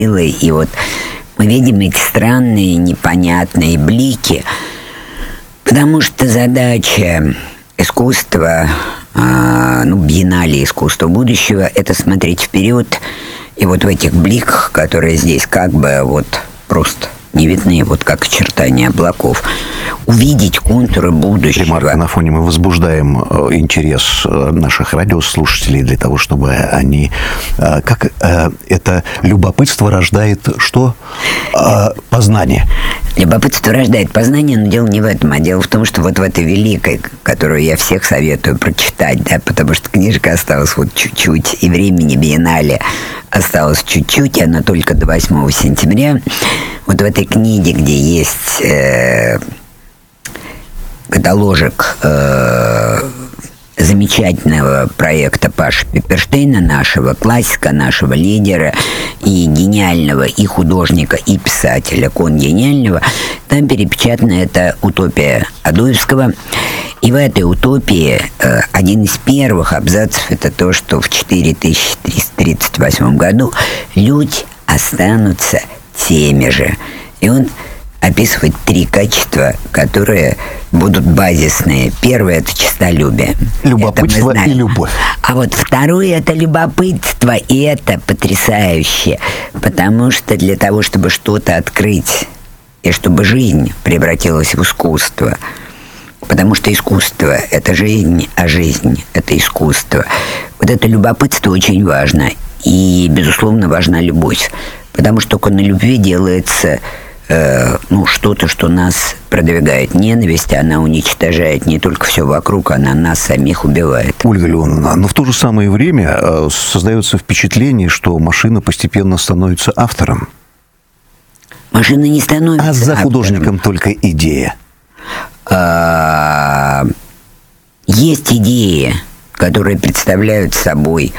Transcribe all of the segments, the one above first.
силой. И вот мы видим эти странные, непонятные блики, потому что задача искусства, биеннале искусства будущего, это смотреть вперед. И вот в этих бликах, которые здесь как бы вот просто не видны, вот как очертания облаков, увидеть контуры будущего. Ремарка на фоне: мы возбуждаем интерес наших радиослушателей для того, чтобы они... Как это любопытство рождает что? Познание. Любопытство рождает познание, но дело не в этом, а дело в том, что вот в этой великой, которую я всех советую прочитать, да, потому что книжка осталась вот чуть-чуть, и времени биеннале осталось чуть-чуть, и она только до 8 сентября. Вот в этой книге, где есть каталожик замечательного проекта Паши Пепперштейна, нашего классика, нашего лидера, и гениального и художника, и писателя, кон гениального, там перепечатана эта утопия Адуевского. И в этой утопии один из первых абзацев — это то, что в 4338 году люди останутся теми же. И он описывает 3 качества, которые будут базисные. Первое — это честолюбие. Любопытство и любовь. А вот второе — это любопытство, и это потрясающе. Потому что для того, чтобы что-то открыть, и чтобы жизнь превратилась в искусство, потому что искусство — это жизнь, а жизнь — это искусство. Вот это любопытство очень важно. И, безусловно, важна любовь. Потому что только на любви делается что-то, что нас продвигает. Ненависть, она уничтожает не только все вокруг, она нас самих убивает. Ольга Леоновна, но в то же самое время создается впечатление, что машина постепенно становится автором. Машина не становится автором. А за художником автором. только идея. Есть идеи, которые представляют собой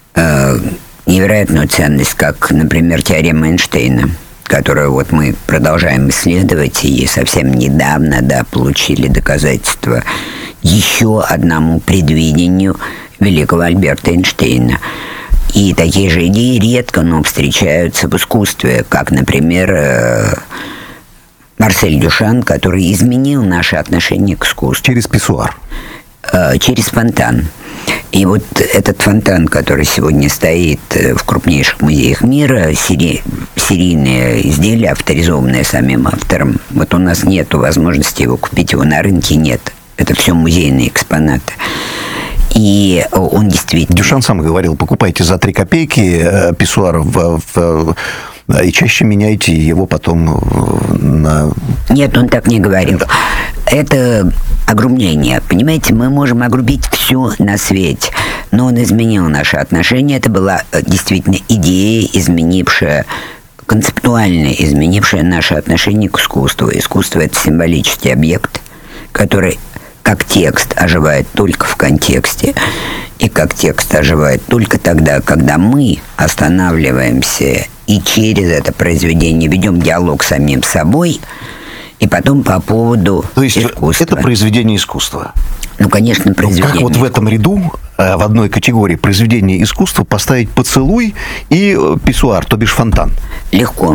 невероятную ценность, как, например, теорема Эйнштейна, которую вот мы продолжаем исследовать, и совсем недавно, получили доказательства еще одному предвидению великого Альберта Эйнштейна. И такие же идеи редко, но встречаются в искусстве, как, например, Марсель Дюшан, который изменил наше отношение к искусству. Через писсуар. Через фонтан. И вот этот фонтан, который сегодня стоит в крупнейших музеях мира, серийное изделие, авторизованное самим автором, вот у нас нет возможности его купить, его на рынке нет. Это все музейные экспонаты. И он действительно... Дюшан сам говорил: покупайте за 3 копейки писсуар и чаще меняйте его потом на... Нет, он так не говорил. Это огрубление. Понимаете, мы можем огрубить все на свете, но он изменил наши отношения. Это была действительно идея, концептуально изменившая наше отношение к искусству. Искусство — это символический объект, который как текст оживает только в контексте, и как текст оживает только тогда, когда мы останавливаемся и через это произведение ведем диалог с самим собой, и потом по поводу То есть искусства. Это произведение искусства? Ну, конечно, произведение. Как вот в этом ряду, в одной категории произведения искусства, поставить поцелуй и писсуар, то бишь фонтан? Легко.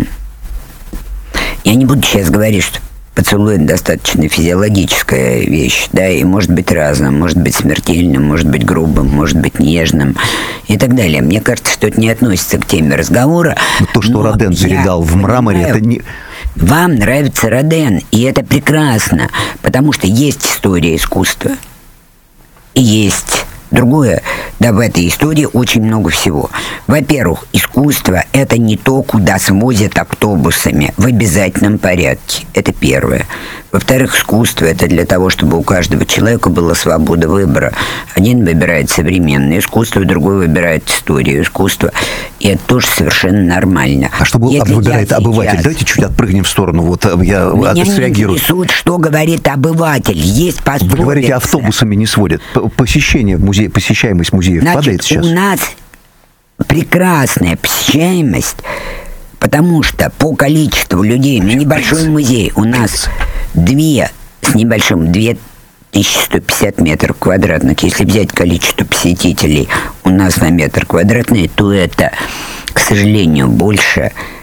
Я не буду сейчас говорить, что поцелуй — это достаточно физиологическая вещь, да, и может быть разным, может быть смертельным, может быть грубым, может быть нежным и так далее. Мне кажется, что это не относится к теме разговора. Но то, что Роден передал в мраморе, это не... Вам нравится Роден, и это прекрасно, потому что есть история искусства, и есть другое. Да, в этой истории очень много всего. Во-первых, искусство — это не то, куда свозят автобусами в обязательном порядке. Это первое. Во-вторых, искусство — это для того, чтобы у каждого человека была свобода выбора. Один выбирает современное искусство, другой выбирает историю искусства. И это тоже совершенно нормально. А что выбирает обыватель? Давайте чуть отпрыгнем в сторону. Вот я отреагирую. Не интересует, что говорит обыватель. Есть пословица. Вы говорите, автобусами не сводят. Посещение музея, посещаемость музеев падает сейчас? У нас прекрасная посещаемость, потому что по количеству людей на небольшой музей у нас 2150 метров квадратных. Если взять количество посетителей у нас на метр квадратный, то это к сожалению, больше